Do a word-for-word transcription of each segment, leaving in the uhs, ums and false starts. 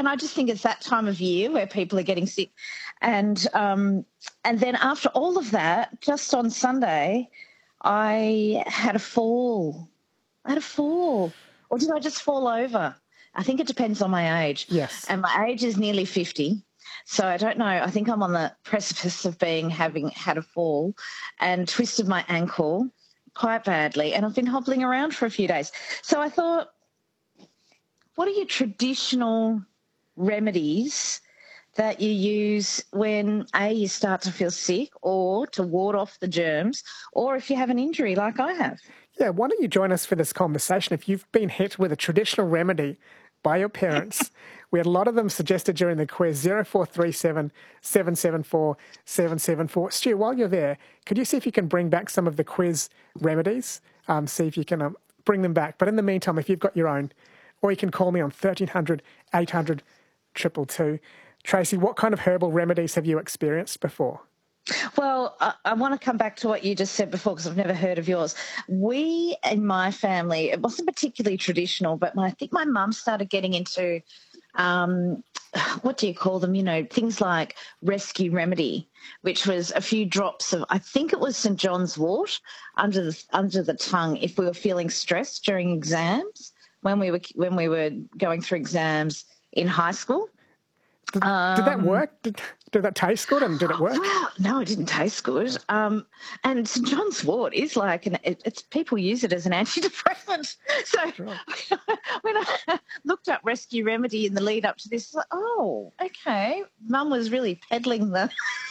and I just think it's that time of year where people are getting sick. And um, and then after all of that, just on Sunday, I had a fall. I had a fall. Or did I just fall over? I think it depends on my age. Yes. And my age is nearly fifty. So I don't know. I think I'm on the precipice of being having had a fall and twisted my ankle quite badly. And I've been hobbling around for a few days. So I thought, what are your traditional remedies that you use when, A, you start to feel sick, or to ward off the germs, or if you have an injury like I have? Yeah, why don't you join us for this conversation? If you've been hit with a traditional remedy by your parents, we had a lot of them suggested during the quiz, zero four three seven, seven seven four, seven seven four. Stu, while you're there, could you see if you can bring back some of the quiz remedies? Um, see if you can um, bring them back. But in the meantime, if you've got your own, or you can call me on thirteen hundred, eight hundred, two two two. Tracy, what kind of herbal remedies have you experienced before? Well, I, I want to come back to what you just said before because I've never heard of yours. We, in my family, it wasn't particularly traditional, but my, I think my mum started getting into, um, what do you call them, you know, things like rescue remedy, which was a few drops of, I think it was Saint John's wort under the, under the tongue if we were feeling stressed during exams, when we were when we were going through exams in high school. Did, um, did that work? Did, did that taste good and did it work? Well, no, it didn't taste good. Um, and Saint John's wort is like, an, it, it's people use it as an antidepressant. So right. When I looked up rescue remedy in the lead up to this, I was like, oh, okay. Mum was really peddling the...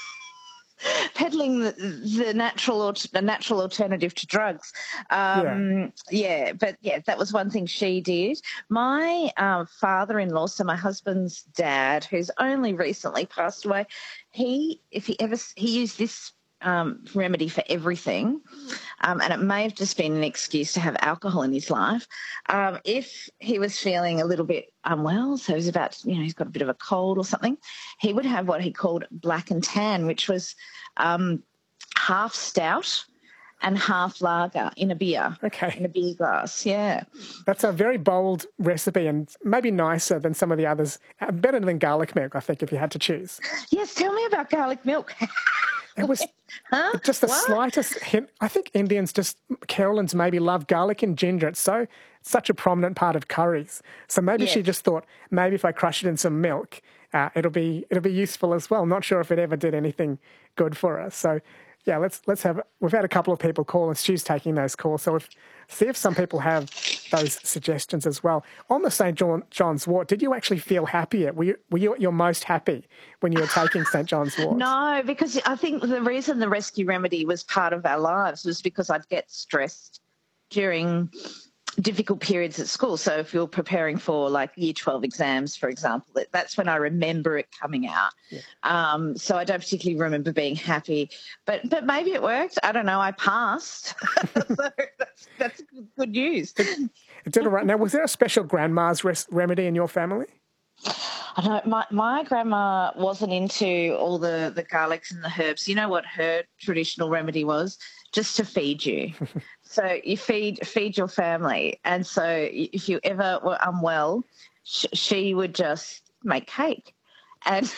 peddling the, the natural the natural alternative to drugs. Um, yeah. yeah, but yeah, that was one thing she did. My um, father-in-law, so my husband's dad, who's only recently passed away, he, if he ever, he used this um, remedy for everything, um, and it may have just been an excuse to have alcohol in his life. Um, if he was feeling a little bit unwell, so he's about, you know, he's got a bit of a cold or something, he would have what he called black and tan, which was um, half stout and half lager in a beer. Okay. In a beer glass, yeah. That's a very bold recipe and maybe nicer than some of the others. Better than garlic milk, I think, if you had to choose. Yes, tell me about garlic milk. It was huh? just the what? slightest hint. I think Indians just, Carolans maybe love garlic and ginger. It's so it's such a prominent part of curries. So maybe yes. she just thought, maybe if I crush it in some milk, uh, it'll be it'll be useful as well. Not sure if it ever did anything good for us. So yeah, let's let's have. We've had a couple of people call, and Stu's taking those calls. So if, see if some people have those suggestions as well. On the Saint John, John's wort, did you actually feel happier? Were you were you at your most happy when you were taking Saint John's wort? No, because I think the reason the rescue remedy was part of our lives was because I'd get stressed during difficult periods at school. So if you're preparing for like year twelve exams, for example, that's when I remember it coming out. Yeah. Um, so I don't particularly remember being happy, but but maybe it worked. I don't know. I passed. So that's, that's good news. It, it did all right. Now, was there a special grandma's res- remedy in your family? I know my, my grandma wasn't into all the, the garlics and the herbs. You know what her traditional remedy was? Just to feed you. So you feed feed your family. And so if you ever were unwell, sh- she would just make cake and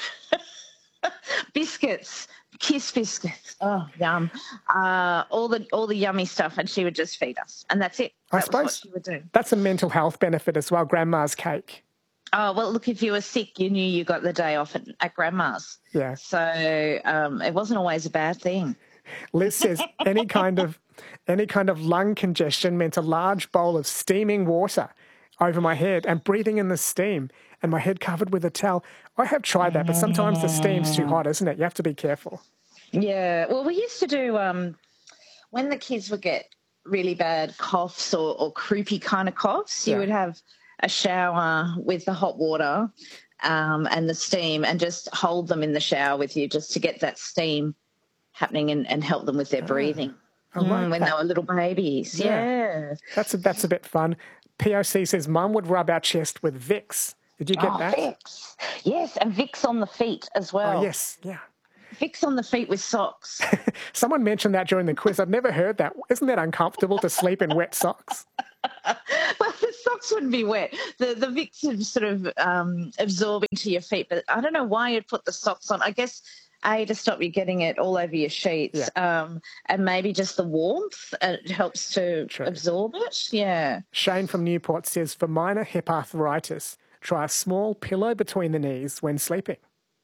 biscuits, kiss biscuits. Oh, yum. Uh, all the all the yummy stuff, and she would just feed us. And that's it. That I suppose was what she would do. That's a mental health benefit as well, grandma's cake. Oh, well, look, if you were sick, you knew you got the day off at, at grandma's. Yeah. So um, it wasn't always a bad thing. Liz says any kind of any kind of lung congestion meant a large bowl of steaming water over my head and breathing in the steam and my head covered with a towel. I have tried that, but sometimes the steam's too hot, isn't it? You have to be careful. Yeah. Well, we used to do, um, when the kids would get really bad coughs or, or croupy kind of coughs, you yeah. would have a shower with the hot water um, and the steam and just hold them in the shower with you just to get that steam happening and, and help them with their breathing oh, like mm, when that. they were little babies. Yeah. yeah. That's a, that's a bit fun. P O C says, Mum would rub our chest with Vicks. Did you get oh, that? Vicks. Yes, and Vicks on the feet as well. Oh, yes, yeah. Vicks on the feet with socks. Someone mentioned that during the quiz. I've never heard that. Isn't that uncomfortable to sleep in wet socks? Well, the socks wouldn't be wet. The the Vicks would sort of um, absorb into your feet, but I don't know why you'd put the socks on. I guess A, to stop you getting it all over your sheets, yeah. um, and maybe just the warmth, uh, it helps to True. absorb it. Yeah. Shane from Newport says, for minor hip arthritis, try a small pillow between the knees when sleeping.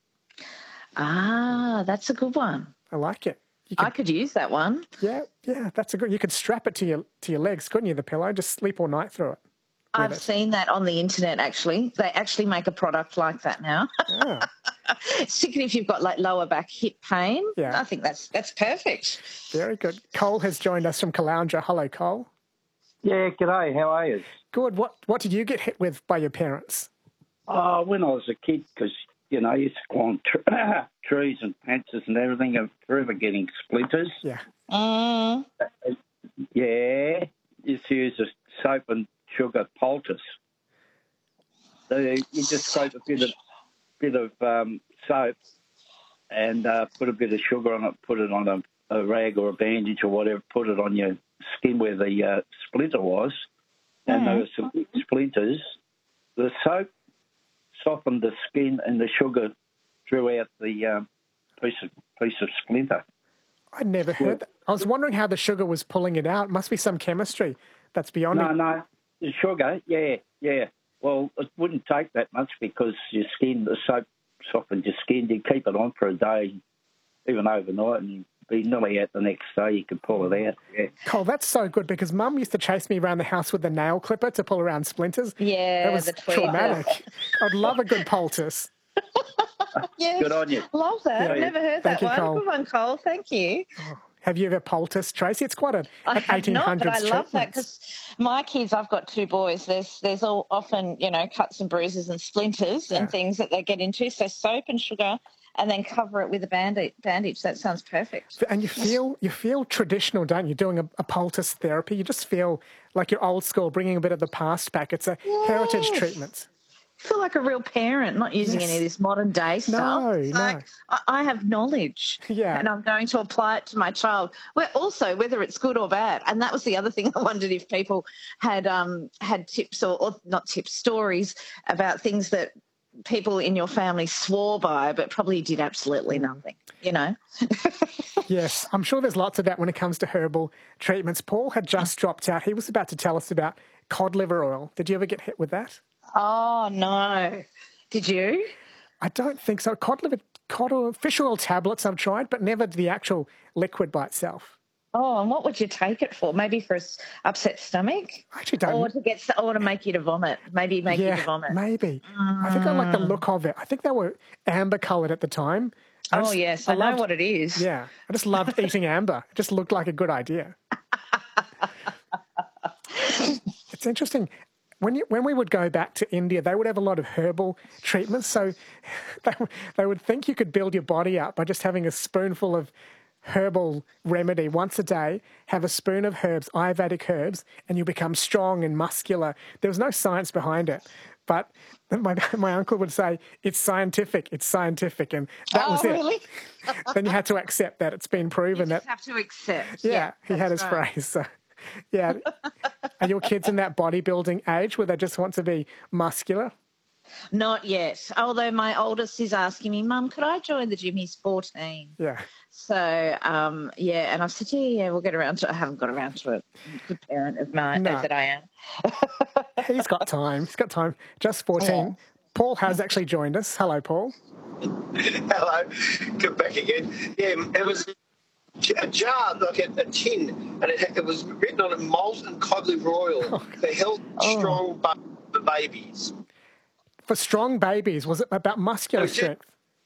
Ah, that's a good one. I like it. Could, I could use that one. Yeah, yeah, that's a good. You could strap it to your to your legs, couldn't you? The pillow, just sleep all night through it. I've it. seen that on the internet. Actually, they actually make a product like that now. Yeah. Particularly if you've got like lower back hip pain. Yeah, I think that's that's perfect. Very good. Cole has joined us from Caloundra. Hello, Cole. Yeah, g'day. How are you? Good. What What did you get hit with by your parents? Oh, when I was a kid, because you know, I used to climb tr- trees and fences and everything, and forever getting splinters. Yeah. Mm. Uh, yeah. Used to use a soap and sugar poultice. So you just scrape a bit of bit of um, soap and uh, put a bit of sugar on it, put it on a, a rag or a bandage or whatever, put it on your skin where the uh, splinter was, and mm. there were some splinters. The soap softened the skin and the sugar drew out the um, piece of piece of splinter. I'd never heard yeah. that. I was wondering how the sugar was pulling it out. It must be some chemistry that's beyond No, me. no. The sugar, yeah, yeah. Well, it wouldn't take that much because your skin, the soap softened your skin. You keep it on for a day, even overnight, and you'd be nearly out the next day. You could pull it out, yeah. Cole, that's so good because Mum used to chase me around the house with the nail clipper to pull around splinters. Yeah, that was the traumatic. I'd love a good poultice. Yes, good on you. Love that. Yeah. I've never heard Thank that you, one. Cole. Good one, Cole. Thank you. Oh. Have you ever poulticed, Tracy? It's quite a, I an eighteen hundreds not, but I treatment. love that because my kids, I've got two boys. There's there's all often, you know, cuts and bruises and splinters yeah. and things that they get into. So soap and sugar, and then cover it with a bandage. bandage. That sounds perfect. And you feel you feel traditional, don't you? Doing a, a poultice therapy, you just feel like you're old school, bringing a bit of the past back. It's a yes. heritage treatment. I feel like a real parent, not using yes. any of this modern day stuff. No, it's no. Like, I, I have knowledge, yeah, and I'm going to apply it to my child. Well, also whether it's good or bad, and that was the other thing. I wondered if people had um, had tips or, or not tips, stories about things that people in your family swore by, but probably did absolutely nothing. You know. Yes, I'm sure there's lots of that when it comes to herbal treatments. Paul had just dropped out. He was about to tell us about cod liver oil. Did you ever get hit with that? Oh, no. Did you? I don't think so. Cod liver, cod oil, fish oil tablets I've tried, but never the actual liquid by itself. Oh, and what would you take it for? Maybe for an upset stomach? I actually don't. Or to, get, or to make you to vomit. Maybe make yeah, you to vomit. maybe. Mm. I think I like the look of it. I think they were amber coloured at the time. I oh, just, yes. I, I loved, know what it is. Yeah. I just loved eating amber. It just looked like a good idea. It's interesting. When you, when we would go back to India, they would have a lot of herbal treatments. So they, they would think you could build your body up by just having a spoonful of herbal remedy once a day, have a spoon of herbs, Ayurvedic herbs, and you become strong and muscular. There was no science behind it. But my, my uncle would say, it's scientific, it's scientific. And that oh, was it. Really? Then you had to accept that it's been proven. You just that have to accept. Yeah, yeah he had his right. phrase. So. Yeah. Are your kids in that bodybuilding age where they just want to be muscular? Not yet. Although my oldest is asking me, Mum, could I join the gym? He's fourteen. Yeah. So, um, yeah, and I've said, yeah, yeah, we'll get around to it. I haven't got around to it. Good parent of mine no. that I am. He's got time. He's got time. Just fourteen. Yeah. Paul has actually joined us. Hello, Paul. Hello. Come back again. Yeah, it was a jar, like a, a tin, and it, it was written on it, malt and cod liver oil. Oh, they held oh. strong bu- for babies. For strong babies, was it about muscular just, strength?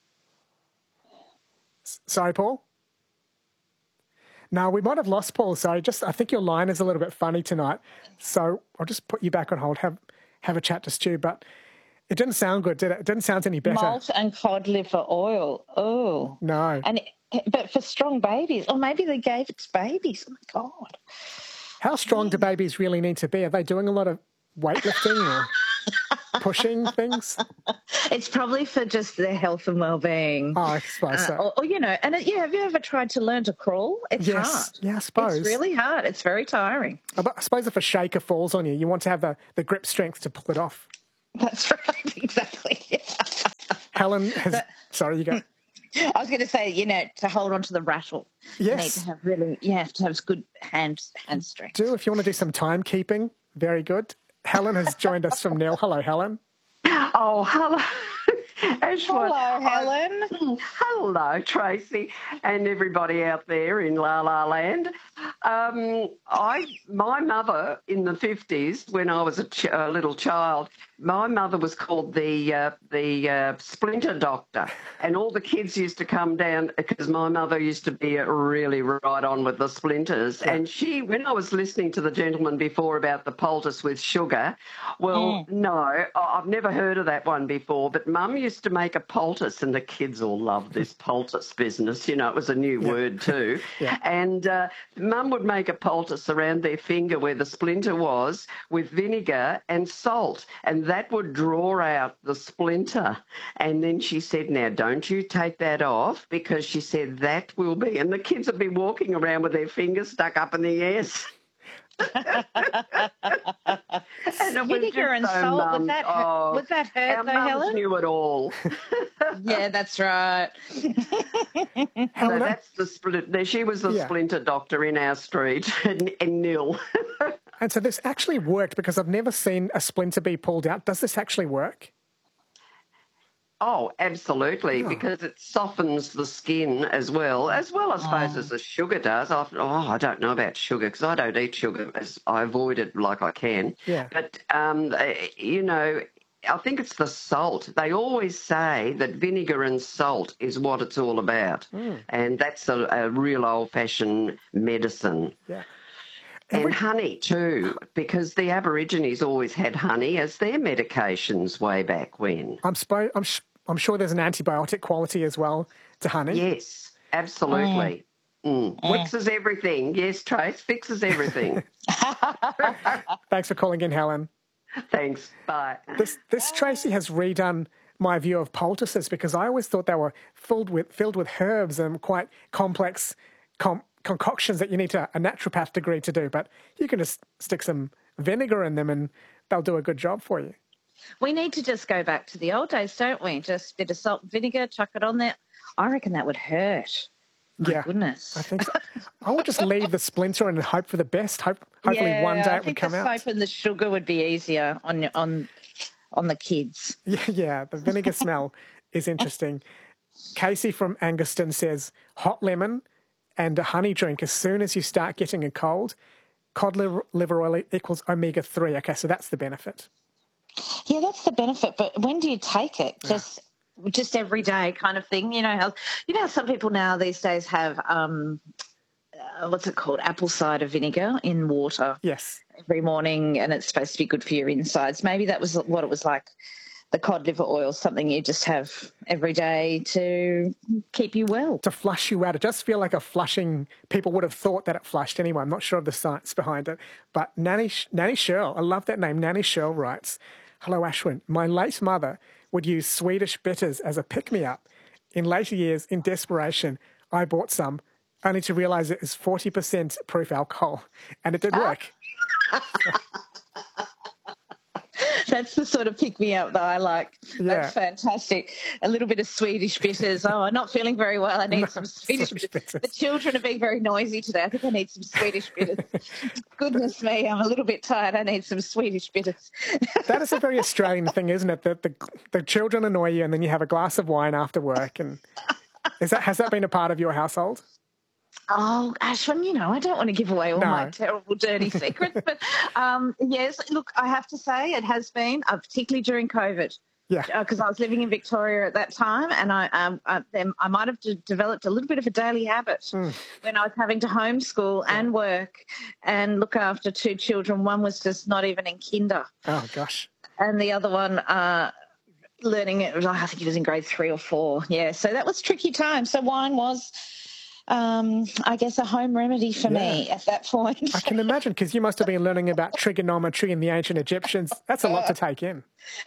Sorry, Paul? No, we might have lost Paul. Sorry, just I think your line is a little bit funny tonight. So I'll just put you back on hold, have have a chat to Stu. But it didn't sound good, did it? It didn't sound any better. Malt and cod liver oil. Oh. No. And it, but for strong babies, or maybe they gave it to babies. Oh, my God. How strong do babies really need to be? Are they doing a lot of weightlifting? Or pushing things? It's probably for just their health and well-being. Oh, I suppose Uh, so. or, or, you know, and it, yeah, have you ever tried to learn to crawl? It's Yes. hard. Yeah, I suppose. It's really hard. It's very tiring. I suppose if a shaker falls on you, you want to have the, the grip strength to pull it off. That's right, exactly. Helen has... But, sorry, you go. I was going to say, you know, to hold on to the rattle, yes. you need to have really, you have to have good hand, hand strength. Do, if you want to do some timekeeping, very good. Helen has joined us from Nil. Hello, Helen. Oh, hello. Hello, Helen. I, hello, Tracy, and everybody out there in La La Land. Um, I, my mother in the fifties, when I was a, ch- a little child, my mother was called the uh, the uh, splinter doctor, and all the kids used to come down because my mother used to be really right on with the splinters. Yeah. And she, when I was listening to the gentleman before about the poultice with sugar, well, mm. no, I've never heard of that one before, but Mum used to make a poultice, and the kids all loved this poultice business. You know, it was a new yeah. word too. yeah. And uh, Mum would make a poultice around their finger where the splinter was with vinegar and salt, and that would draw out the splinter. And then she said, now, don't you take that off, because she said that will be, and the kids would be walking around with their fingers stuck up in the air. And it vinegar and so salt, mum. would that, oh, would that hurt our though, mums Helen? knew it all. Yeah, that's right. So that's the split. She was the yeah. splinter doctor in our street in, in Nil. And so this actually worked, because I've never seen a splinter be pulled out. Does this actually work? Oh, absolutely, oh. because it softens the skin as well, as well, I suppose, oh. as the sugar does. I, oh, I don't know about sugar, because I don't eat sugar. As I avoid it like I can. Yeah. But, um, you know, I think it's the salt. They always say that vinegar and salt is what it's all about. Mm. And that's a, a real old-fashioned medicine. Yeah. And honey too, because the Aborigines always had honey as their medications way back when. I'm, spo- I'm, sh- I'm sure there's an antibiotic quality as well to honey. Yes, absolutely. Mm. Mm. Fixes everything. Yes, Trace, fixes everything. Thanks for calling in, Helen. Thanks. Bye. This, this Tracy has redone my view of poultices, because I always thought they were filled with filled with herbs and quite complex com- concoctions that you need a, a naturopath degree to do. But you can just stick some vinegar in them and they'll do a good job for you. We need to just go back to the old days, don't we? Just a bit of salt and vinegar, chuck it on there. I reckon that would hurt. My yeah, goodness. I think so. I would just leave the splinter and hope for the best. Hope, hopefully yeah, one day I it would come out. I out. think the soap and the sugar would be easier on on on the kids. Yeah, yeah. The vinegar smell is interesting. Casey from Anguston says hot lemon and a honey drink as soon as you start getting a cold. Cod liver, liver oil equals omega three. Okay, so that's the benefit. Yeah, that's the benefit. But when do you take it? Just yeah. just every day kind of thing. You know how you know how some people now these days have um, uh, what's it called? Apple cider vinegar in water. Yes. Every morning, and it's supposed to be good for your insides. Maybe that was what it was like. The cod liver oil, something you just have every day to keep you well. To flush you out. It does feel like a flushing. People would have thought that it flushed anyway. I'm not sure of the science behind it. But Nanny, Nanny Shirl, I love that name. Nanny Shirl writes, hello, Ashwin. My late mother would use Swedish bitters as a pick-me-up. In later years, in desperation, I bought some, only to realise it is forty percent proof alcohol. And it did work. That's the sort of pick-me-up that I like. Yeah. That's fantastic. A little bit of Swedish bitters. Oh, I'm not feeling very well. I need no, some Swedish, Swedish bitters. bitters. The children are being very noisy today. I think I need some Swedish bitters. Goodness me, I'm a little bit tired. I need some Swedish bitters. That is a very Australian thing, isn't it? That the, the children annoy you and then you have a glass of wine after work. And is that has that been a part of your household? Oh, Ashwin, you know, I don't want to give away all no. my terrible, dirty secrets. But, um, yes, look, I have to say it has been, uh, particularly during COVID. Yeah. Because uh, I was living in Victoria at that time, and I um, I, then I might have d- developed a little bit of a daily habit mm. when I was having to homeschool yeah. and work and look after two children. One was just not even in kinder. Oh, gosh. And the other one... Uh, learning it, I think it was in grade three or four. Yeah, so that was tricky time. So wine was... Um, I guess a home remedy for yeah. me at that point. I can imagine, because you must have been learning about trigonometry and the ancient Egyptians. That's a lot to take in. Oh,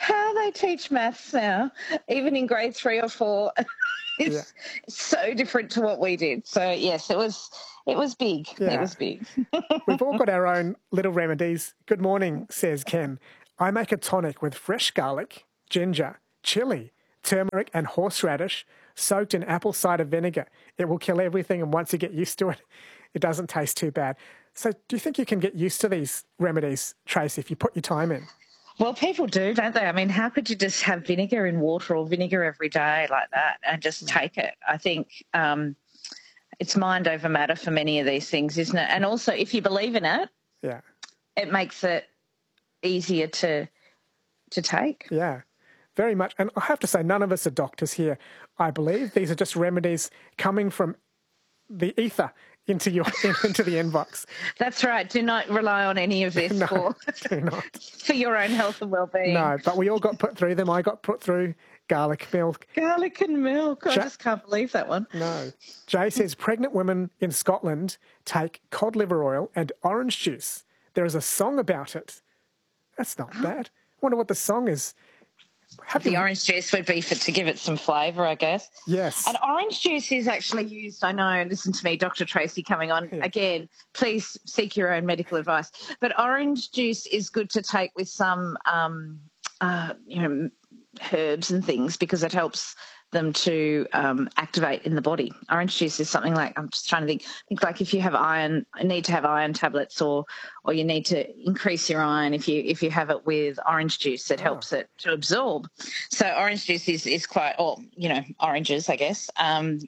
they teach maths now, even in grade three or four. It's yeah. so different to what we did. So, yes, it was it was big. Yeah. It was big. We've all got our own little remedies. Good morning, says Ken. I make a tonic with fresh garlic, ginger, chili, turmeric and horseradish soaked in apple cider vinegar. It will kill everything, and once you get used to it, it doesn't taste too bad. So do you think you can get used to these remedies, Tracy, if you put your time in? Well, people do, don't they? I mean, how could you just have vinegar in water or vinegar every day like that and just take it? I think um, it's mind over matter for many of these things, isn't it? And also, if you believe in it, yeah, it makes it easier to to take. Yeah, very much. And I have to say, none of us are doctors here, I believe. These are just remedies coming from the ether into your into the inbox. That's right. Do not rely on any of this no, for, do not. for your own health and well-being. No, but we all got put through them. I got put through garlic milk. Garlic and milk. I Ja- just can't believe that one. No. Jay says pregnant women in Scotland take cod liver oil and orange juice. There is a song about it. That's not bad. I wonder what the song is. Have the you... orange juice would be for to give it some flavour, I guess. Yes. And orange juice is actually used, I know, listen to me, Doctor Tracy coming on. Yeah. Again, please seek your own medical advice. But orange juice is good to take with some, um, uh, you know, herbs and things because it helps them to um, activate in the body. Orange juice is something like, I'm just trying to think, think like if you have iron, need to have iron tablets or or you need to increase your iron if you if you have it with orange juice, it oh. helps it to absorb. So orange juice is, is quite, or, you know, oranges, I guess, um,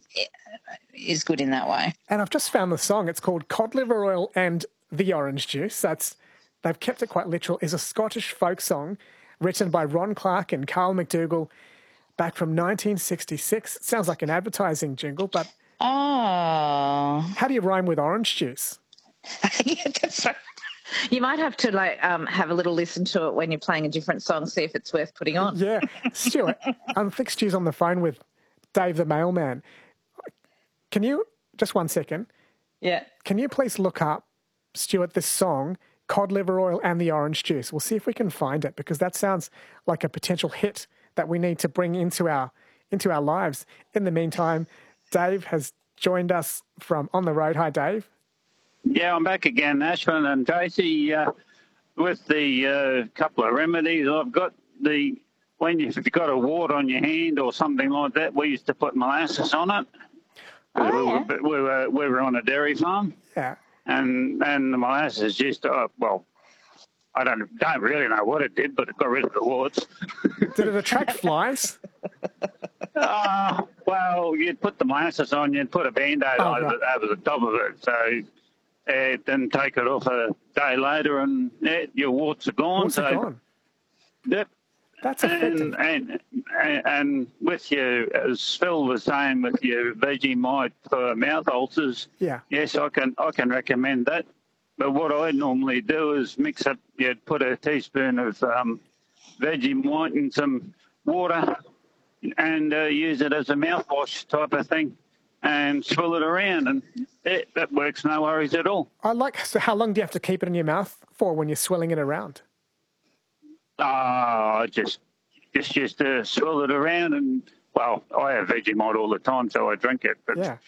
is good in that way. And I've just found the song. It's called Cod Liver Oil and the Orange Juice. That's, they've kept it quite literal. It's a Scottish folk song written by Ron Clark and Carl McDougall, back from nineteen sixty-six. It sounds like an advertising jingle, but oh, how do you rhyme with orange juice? Yeah, that's right. You might have to like um, have a little listen to it when you're playing a different song, see if it's worth putting on. Yeah, Stuart, I'm fixed Stu's on the phone with Dave the mailman. Can you just one second? Yeah. Can you please look up, Stuart, this song, Cod Liver Oil and the Orange Juice? We'll see if we can find it because that sounds like a potential hit that we need to bring into our into our lives. In the meantime, Dave has joined us from On the Road. Hi, Dave. Yeah, I'm back again, Ashwin and Tracy, uh, with the uh, couple of remedies. I've got the, when you've got a wart on your hand or something like that, we used to put molasses on it. Oh, we, yeah. were, we, were, we were on a dairy farm. Yeah. And, and the molasses just, uh, well, I don't don't really know what it did, but it got rid of the warts. Did it attract flies? uh, well, you'd put the molasses on, you'd put a Band-Aid oh, over, right. over the top of it, so uh, then take it off a day later and yeah, your warts are gone. Warts so, are gone. Yep. That's effective. And, and, and with your, as Phil was saying, with your Vegemite for mouth ulcers, yeah. yes, I can I can recommend that. But what I normally do is mix up, you'd put a teaspoon of um, Vegemite in some water and uh, use it as a mouthwash type of thing and swill it around, and it, that works no worries at all. I like, so how long do you have to keep it in your mouth for when you're swilling it around? Ah, uh, just, just, just uh, swill it around and, well, I have Vegemite all the time, so I drink it. But, yeah.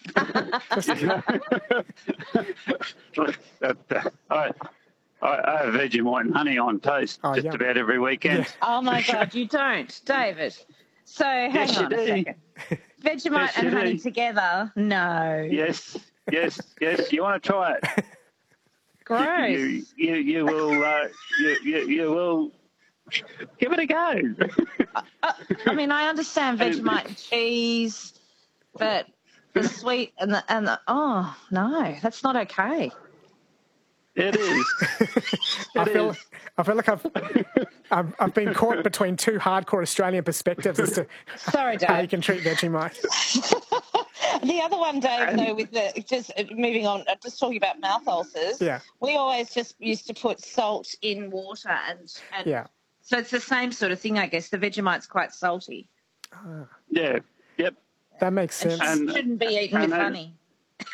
but, uh, I, I have Vegemite and honey on toast oh, just yeah. about every weekend. Yeah. Oh, my God, you don't, David. So hang yes, on a second. Vegemite yes, and honey do. together? No. Yes, yes, yes. You want to try it? Gross. You, you, you will, uh, you, you, you will... Give it a go. uh, I mean, I understand Vegemite and cheese, but the sweet and the and the oh no, that's not okay. It is. I it feel is. I feel like I've, I've I've been caught between two hardcore Australian perspectives as to Sorry, Dave. how you can treat Vegemite. The other one, Dave, though, with the just moving on, just talking about mouth ulcers. Yeah. We always just used to put salt in water and and. Yeah. So it's the same sort of thing, I guess. The Vegemite's quite salty. Ah. Yeah, yep. That makes sense. And shouldn't be eaten with and, honey.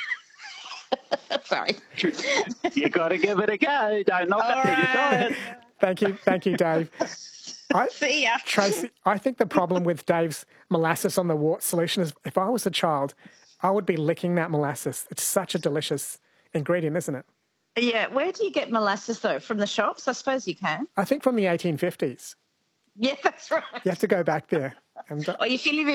Sorry. You got to give it a go. Don't knock All it till you try right. it. Thank you. Thank you, Dave. I, See ya. Tracy, I think the problem with Dave's molasses on the wart solution is if I was a child, I would be licking that molasses. It's such a delicious ingredient, isn't it? Yeah. Where do you get molasses, though? From the shops? I suppose you can. I think from the eighteen fifties. Yeah, that's right. You have to go back there. And, Or if you live in